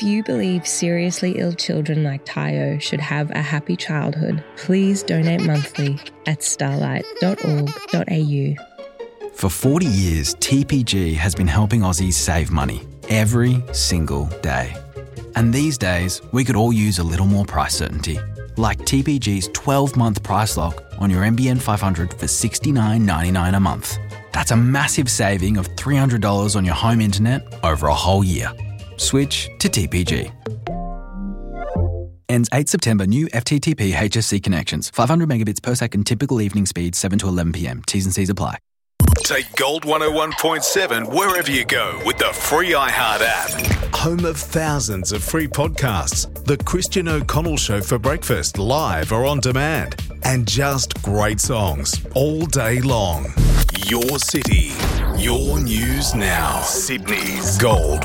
If you believe seriously ill children like Tayo should have a happy childhood, please donate monthly at starlight.org.au. For 40 years, TPG has been helping Aussies save money every single day. And these days, we could all use a little more price certainty, like TPG's 12-month price lock on your NBN 500 for $69.99 a month. That's a massive saving of $300 on your home internet over a whole year. Switch to TPG. Ends 8 September. New FTTP HSC connections. 500 megabits per second. Typical evening speed 7 to 11 p.m. T's and C's apply. Take Gold 101.7 wherever you go with the free iHeart app. Home of thousands of free podcasts. The Christian O'Connell Show for breakfast, live or on demand. And just great songs all day long. Your city, your news now. Sydney's Gold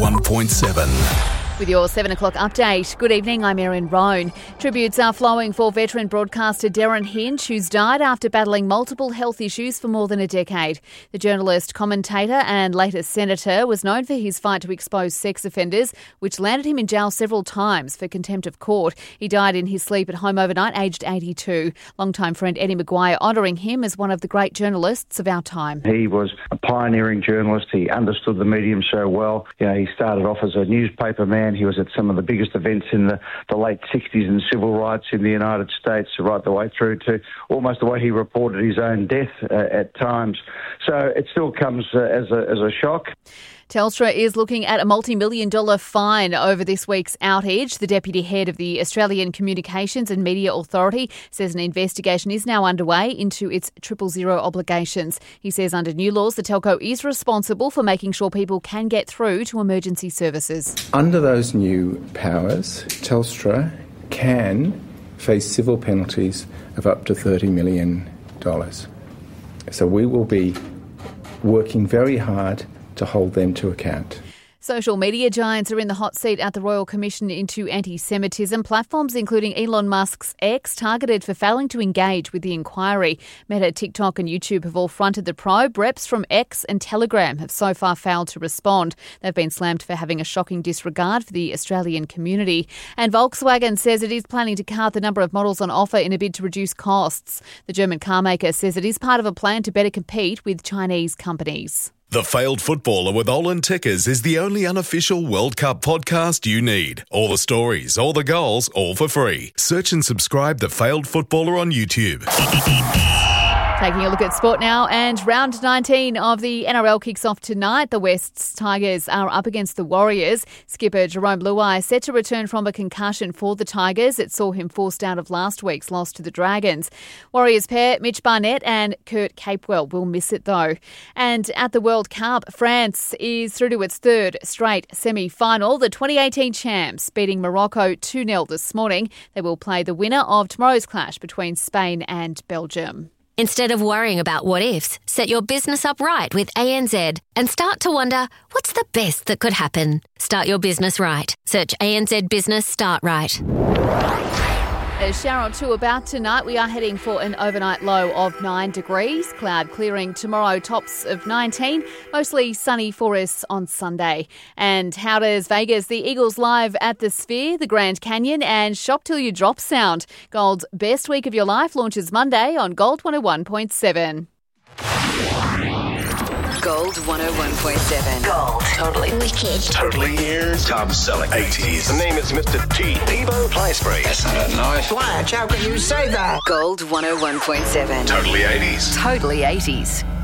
101.7. With your 7 o'clock update. Good evening, I'm Erin Roan. Tributes are flowing for veteran broadcaster Derryn Hinch, who's died after battling multiple health issues for more than a decade. The journalist, commentator and later senator was known for his fight to expose sex offenders, which landed him in jail several times for contempt of court. He died in his sleep at home overnight, aged 82. Longtime friend Eddie Maguire honouring him as one of the great journalists of our time. He was a pioneering journalist. He understood the medium so well. You know, he started off as a newspaper man. He was at some of the biggest events in the late 60s in civil rights in the United States, right the way through to almost the way he reported his own death at times. So it still comes as a shock. Telstra is looking at a multi-million-dollar fine over this week's outage. The deputy head of the Australian Communications and Media Authority says an investigation is now underway into its 000 obligations. He says under new laws, the telco is responsible for making sure people can get through to emergency services. Under those new powers, Telstra can face civil penalties of up to $30 million. So we will be working very hard to hold them to account. Social media giants are in the hot seat at the Royal Commission into Anti-Semitism. Platforms including Elon Musk's X targeted for failing to engage with the inquiry. Meta, TikTok and YouTube have all fronted the probe. Reps from X and Telegram have so far failed to respond. They've been slammed for having a shocking disregard for the Australian community. And Volkswagen says it is planning to cut the number of models on offer in a bid to reduce costs. The German car maker says it is part of a plan to better compete with Chinese companies. The Failed Footballer with Olin Tickers is the only unofficial World Cup podcast you need. All the stories, all the goals, all for free. Search and subscribe The Failed Footballer on YouTube. Taking a look at sport now, and round 19 of the NRL kicks off tonight. The West's Tigers are up against the Warriors. Skipper Jerome Luai set to return from a concussion for the Tigers. It saw him forced out of last week's loss to the Dragons. Warriors pair Mitch Barnett and Kurt Capewell will miss it though. And at the World Cup, France is through to its third straight semi-final. The 2018 champs beating Morocco 2-0 this morning. They will play the winner of tomorrow's clash between Spain and Belgium. Instead of worrying about what ifs, set your business up right with ANZ and start to wonder, what's the best that could happen? Start your business right. Search ANZ Business Start Right. A shower or two about tonight. We are heading for an overnight low of 9 degrees. Cloud clearing tomorrow, tops of 19. Mostly sunny for us on Sunday. And how does Vegas, the Eagles live at the Sphere, the Grand Canyon and Shop Till You Drop sound? Gold's Best Week of Your Life launches Monday on Gold 101.7. Gold 101.7. Gold. Totally wicked. Totally ears. Top selling 80s. The name is Mr. T. Peebo Fly Spray. That's not nice. Flash, how can you say that? Gold 101.7. Totally 80s. Totally 80s.